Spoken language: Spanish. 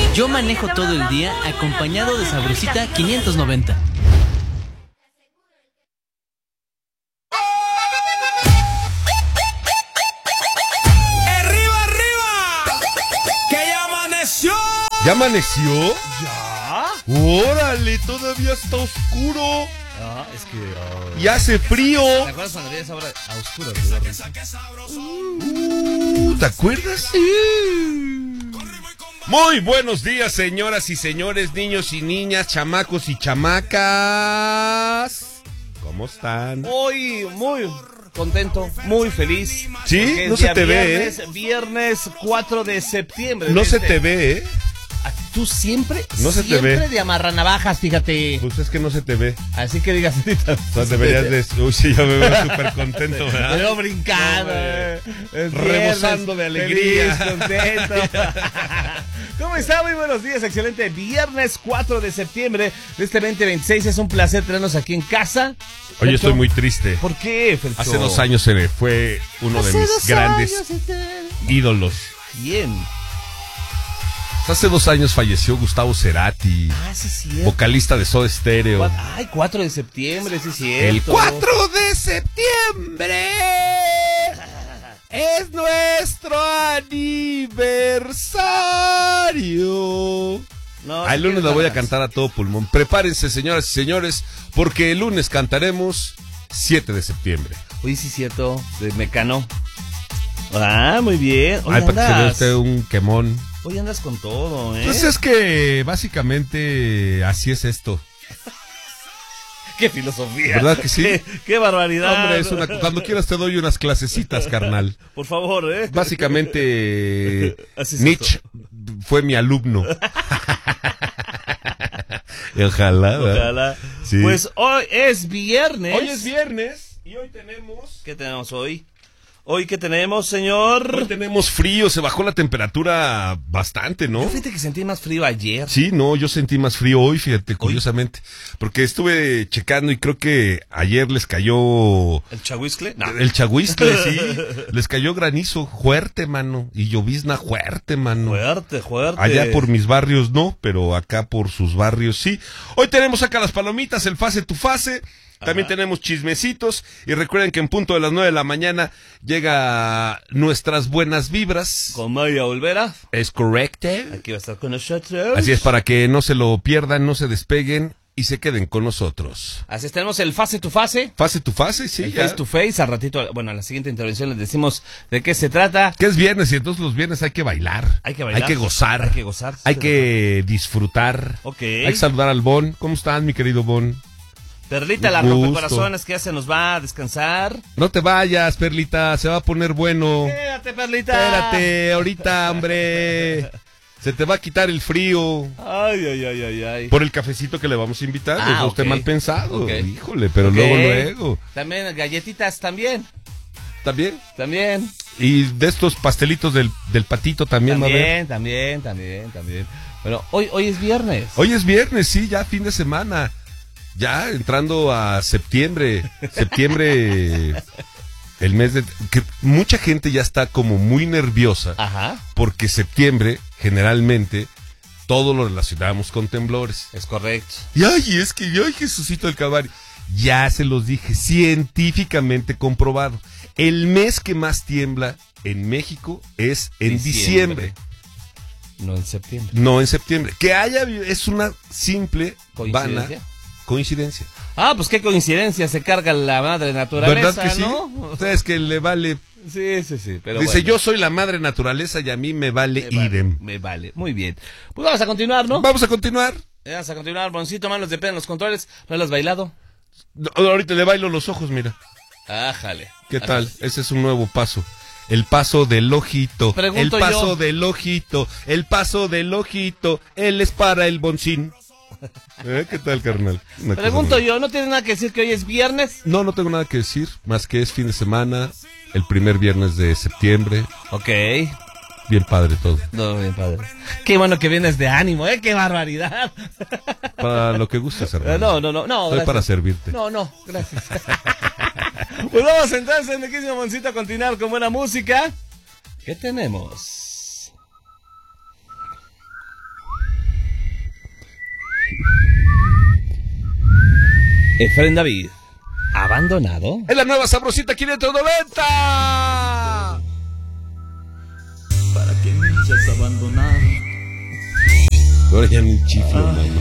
Yo manejo todo el día acompañado de Sabrosita 590. ¡Arriba, arriba! ¡Que ya amaneció! ¿Ya amaneció? ¿Ya? ¡Órale! Todavía está oscuro. Ah, es que... Y hace frío. ¿Te acuerdas cuando veías ahora a oscuras? ¿Te acuerdas? Muy buenos días, señoras y señores, niños y niñas, chamacos y chamacas. ¿Cómo están? Hoy muy contento, muy feliz. Sí, no se te ve, Viernes 4 de septiembre. No se te ve, ¿eh? Tú siempre, No se te siempre ve. de amarranavajas, fíjate. Pues es que no se te ve. Así que digas ahorita. O sea, deberías de... Uy, sí, yo me veo súper contento, ¿verdad? Me veo brincando, rebosando de alegría. Feliz, contento. ¿Cómo está? Muy buenos días, excelente viernes 4 de septiembre de este 2026. Es un placer tenernos aquí en casa. Hoy Fercho, estoy muy triste. ¿Por qué, Fercho? Hace 2 años se me fue uno de mis grandes ídolos. ¿Quién? Hace 2 años falleció Gustavo Cerati, Ah, sí, cierto. vocalista de Soda Stereo. Ay, 4 de septiembre, sí, cierto. El 4 de septiembre es nuestro aniversario. No, El lunes la voy a cantar a todo pulmón. Prepárense, señoras y señores, porque el lunes cantaremos 7 de septiembre. Oye, sí, cierto, de Mecano. Ah, muy bien. Hoy Ay, para que se vea andas, usted un quemón. hoy andas con todo, ¿eh? Pues es que básicamente así es esto. ¡Qué filosofía! ¿Verdad que sí? ¡Qué barbaridad! Hombre, cuando quieras te doy unas clasecitas, carnal. Por favor, ¿eh? Básicamente, Así es Nietzsche fue mi alumno. Ojalá, ¿verdad? Ojalá. Sí. Pues hoy es viernes. Hoy es viernes y hoy tenemos... ¿Qué tenemos hoy? ¿Hoy qué tenemos, señor? Hoy tenemos frío, se bajó la temperatura bastante, ¿no? Yo fíjate que sentí más frío ayer. Sí, no, yo sentí más frío hoy, fíjate, curiosamente. Porque estuve checando y creo que ayer les cayó... ¿El chahuiscle? No. El chahuistle, sí. Les cayó granizo fuerte, mano. Y llovizna fuerte, mano. Fuerte, fuerte. Allá por mis barrios no, pero acá por sus barrios sí. Hoy tenemos acá las palomitas, el fase tu fase. También tenemos chismecitos. Y recuerden que en punto de las 9 de la mañana llega nuestras buenas vibras. Con Maya Olvera. Es correcto. Aquí va a estar con nosotros. Así es, para que no se lo pierdan, no se despeguen y se queden con nosotros. Así es, tenemos el fase tu fase. Fase tu fase, sí. El ya. face to face. Al ratito, bueno, en la siguiente intervención les decimos de qué se trata. Que es viernes y entonces los viernes hay que bailar. Hay que bailar. Hay que gozar. Hay que gozar. Hay que disfrutar. Ok. Hay que saludar al Bon. ¿Cómo estás, mi querido Bon? Perlita, la Gusto. rompecorazones que ya se nos va a descansar. No te vayas, Perlita, se va a poner bueno. Quédate, Perlita. Espérate, ahorita, hombre. Se te va a quitar el frío. Ay, ay, ay, ay, ay. Por el cafecito que le vamos a invitar. Ah, Es usted ok. mal pensado. Ok. Híjole, pero Ok. luego. También galletitas, también. ¿También? También. Y de estos pastelitos del patito también va a haber. También. Bueno, hoy es viernes. Hoy es viernes, sí, ya fin de semana. Ya entrando a septiembre. Septiembre, el mes de... que mucha gente ya está como muy nerviosa. Ajá. Porque septiembre, generalmente, todo lo relacionamos con temblores. Es correcto. Y ay, es que ay, Jesucito del Calvario. Ya se los dije, científicamente comprobado. El mes que más tiembla en México es en diciembre. No en septiembre. No en septiembre. Que haya es una simple, vana ¿Coincidencia? coincidencia. Ah, pues qué coincidencia, se carga la madre naturaleza, ¿Verdad que sí? ¿no? Ustedes que le vale. Sí, pero Dice, bueno. yo soy la madre naturaleza y a mí me vale idem. Me vale, muy bien. Pues vamos a continuar, ¿no? Vamos a continuar. Vamos a continuar, Boncito, manos de pena en los controles. ¿No lo has bailado? No, ahorita le bailo los ojos, mira. Ájale. ¿Qué tal? Ese es un nuevo paso. El paso del ojito. Pregunto el paso yo. del ojito. El paso del ojito. Él es para el boncín. ¿Qué tal, carnal? Una Pregunto cosa yo, ¿no tienes nada que decir que hoy es viernes? no tengo nada que decir. Más que es fin de semana. El primer viernes de septiembre. Ok. Bien padre todo. No, bien padre. Qué bueno que vienes de ánimo, ¿eh? ¡Qué barbaridad! Para lo que gustes, hermano. No. Estoy Gracias. para servirte. No, gracias. Pues vamos entonces, mi querido Moncito, a continuar con buena música. ¿Qué tenemos? Efren David, abandonado. Es la nueva Sabrosita 590. Para que me hayas abandonado. Ahora ya ni chiflo, man.